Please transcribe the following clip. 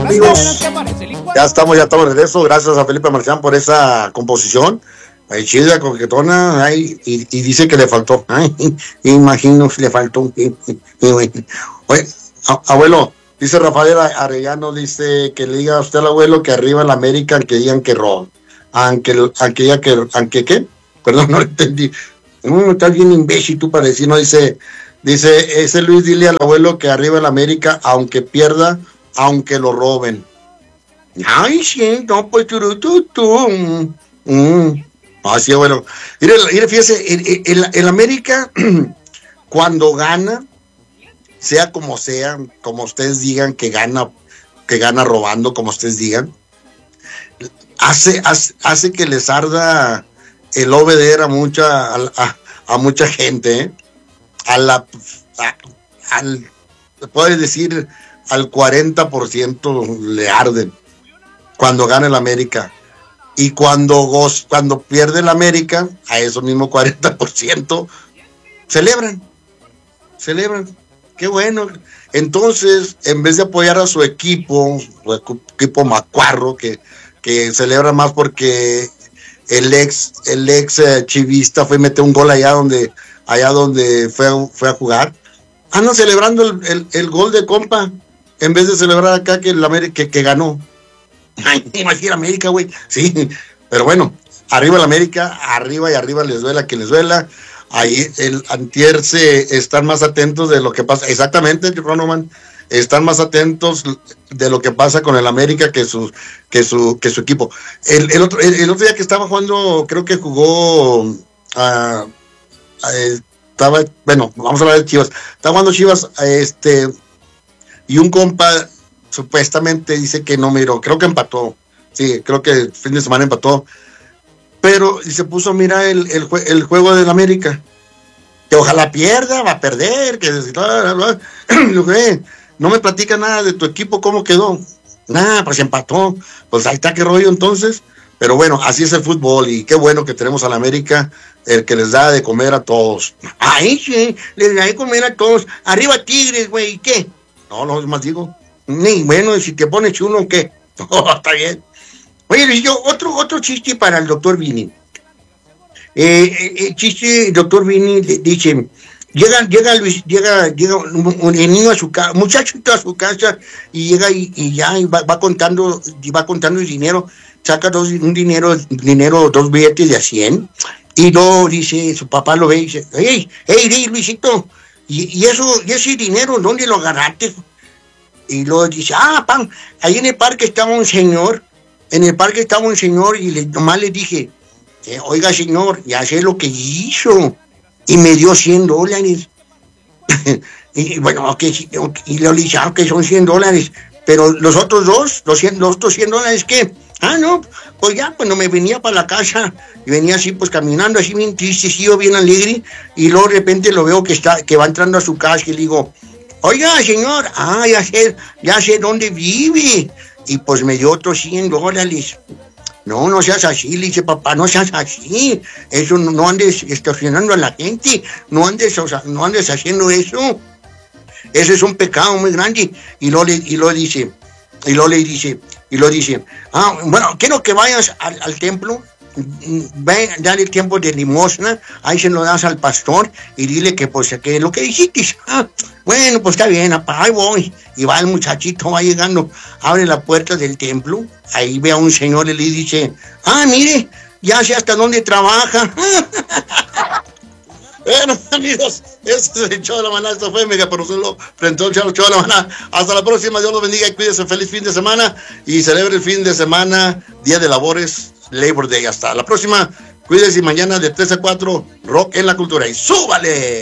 amigos, ya estamos de regreso. Gracias a Felipe Marchán por esa composición. Ay, chida, coquetona. Ay, y dice que le faltó. Ay, imagino si le faltó. Oye, abuelo, dice Rafael Arellano, dice que le diga a usted al abuelo que arriba en la América, aunque digan que roban. Aunque ¿qué? Perdón, no lo entendí. Estás bien imbécil tú para decir, no dice ese Luis, dile al abuelo que arriba en la América, aunque pierda, aunque lo roben. Ay, sí, no, pues Así, abuelo. Mire, fíjese, el América, cuando gana, sea, como ustedes digan que gana robando, como ustedes digan, hace que les arda el obeder a mucha gente, ¿eh? Puedes decir, al 40% le arden cuando gana el América. Y cuando pierde el América, a eso mismo 40%, celebran. Qué bueno. Entonces, en vez de apoyar a su equipo macuarro, que celebra más porque el ex chivista fue a meter un gol allá donde fue a jugar, andan celebrando el gol de compa, en vez de celebrar acá que el América que ganó. Ay, imagina América, güey. Sí, pero bueno, arriba el América, arriba les duela que les duela. Ahí el antier están más atentos de lo que pasa. Exactamente, Ronoman. Están más atentos de lo que pasa con el América que su equipo. El otro día que estaba jugando, creo que jugó vamos a hablar de Chivas. Estaba jugando Chivas, y un compa supuestamente dice que no miró, creo que empató. Sí, creo que el fin de semana empató. Pero y se puso a mirar el juego del América. Que ojalá pierda, va a perder, que no me platica nada de tu equipo, cómo quedó. Nada, pues empató. Pues ahí está, qué rollo entonces. Pero bueno, así es el fútbol y qué bueno que tenemos al América, el que les da de comer a todos. Ay, sí, les da de comer a todos. Arriba Tigres, güey, ¿y qué? No, es más digo. Ni bueno, si te pones chulo, ¿qué? Está bien. Oye, yo, otro chiste para el doctor Vini. El chiste, doctor Vini, dice, llega un niño a su casa, muchachito a su casa, y llega y va contando el dinero, saca dos billetes de a 100, y luego dice, su papá lo ve y dice, hey, Luisito, y ese dinero, ¿dónde lo agarraste? Y luego dice, pan, ahí en el parque estaba un señor, y nomás le dije, oiga señor, ya sé lo que hizo, y me dio $100. Y bueno, y le dije, que son $100, pero los otros los otros $100, ¿qué? No, pues ya, cuando me venía para la casa, y venía así, pues caminando, así bien triste, bien alegre, y luego de repente lo veo que va entrando a su casa, y le digo, oiga, señor, ya sé dónde vive. Y pues me dio otros $100. No seas así, le dice, papá, no seas así. Eso no andes extorsionando a la gente, no andes haciendo eso. Ese es un pecado muy grande. Y luego le dice, bueno, quiero que vayas al templo. Ven, dale el tiempo de limosna, ahí se lo das al pastor y dile que pues que es lo que dijiste. Bueno, pues está bien, papá, ahí voy. Y va el muchachito, va llegando, abre la puerta del templo, ahí ve a un señor y le dice, mire, ya sé hasta dónde trabaja. Bueno, amigos, este es el show de la maná. Esto fue Mega por solo frente al show de la maná. Hasta la próxima, Dios los bendiga y cuídense. Feliz fin de semana y celebre el fin de semana, Día de Labores, Labor Day. Hasta la próxima, cuídense, y mañana de 3 a 4, Rock en la Cultura. Y ¡súbale!